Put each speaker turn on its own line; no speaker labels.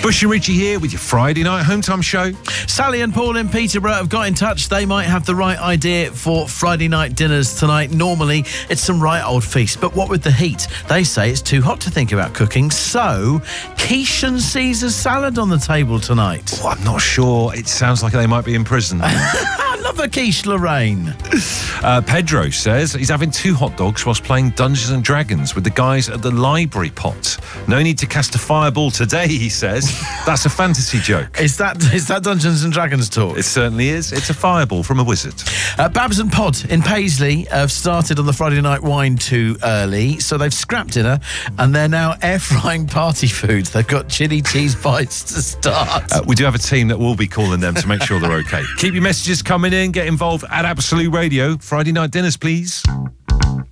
Bush and Richie here with your Friday night home time show.
Sally and Paul in Peterborough have got in touch. They might have the right idea for Friday night dinners tonight. Normally, it's some right old feast, but what with the heat? They say it's too hot to think about cooking, so quiche and Caesar salad on the table tonight.
Oh, I'm not sure. It sounds like they might be in prison.
I love a quiche, Lorraine.
Pedro says he's having 2 hot dogs whilst playing Dungeons and Dragons with the guys at the library pot. No need to cast a fireball today, he says. That's a fantasy joke.
Is that Dungeons and Dragons talk?
It certainly is. It's a fireball from a wizard.
Babs and Pod in Paisley have started on the Friday night wine too early, so they've scrapped dinner and they're now air frying party foods. They've got chili cheese bites to start.
We do have a team that will be calling them to make sure they're okay. Keep your messages coming in. Get involved at Absolute Radio. Friday night dinners, please.